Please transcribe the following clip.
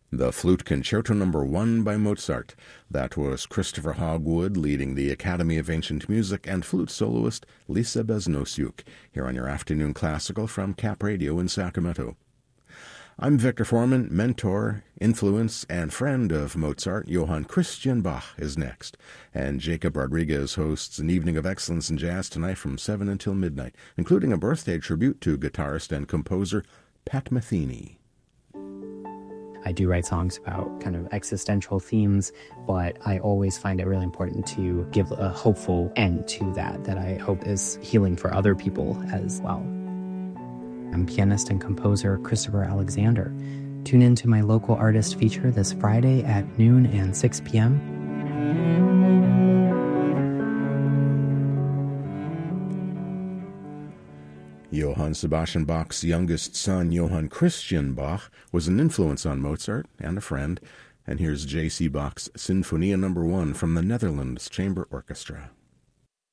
The Flute Concerto No. 1 by Mozart. That was Christopher Hogwood leading the Academy of Ancient Music and flute soloist Lisa Beznosiuk here on your Afternoon Classical from Cap Radio in Sacramento. I'm Victor Foreman, mentor, influence, and friend of Mozart. Johann Christian Bach is next, and Jacob Rodriguez hosts an evening of excellence in jazz tonight from 7 until midnight, including a birthday tribute to guitarist and composer Pat Metheny. I do write songs about kind of existential themes, but I always find it really important to give a hopeful end to that I hope is healing for other people as well. I'm pianist and composer Christopher Alexander. Tune in to my local artist feature this Friday at noon and 6 p.m. Johann Sebastian Bach's youngest son, Johann Christian Bach, was an influence on Mozart and a friend. And here's J.C. Bach's Sinfonia No. 1 from the Netherlands Chamber Orchestra.